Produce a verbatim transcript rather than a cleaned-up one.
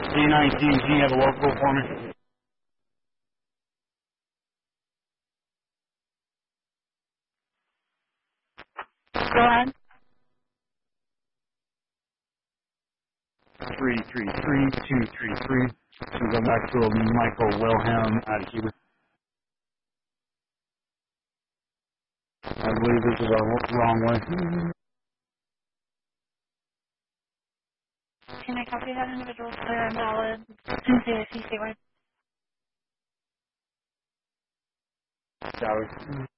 D nineteen, can you have a local for me? Go ahead. three three three two three three. So go back to a Michael Wilhelm out of Cuba. I believe this is our wrong way. Can I copy that individual clear and valid? C I C statewide. Sorry.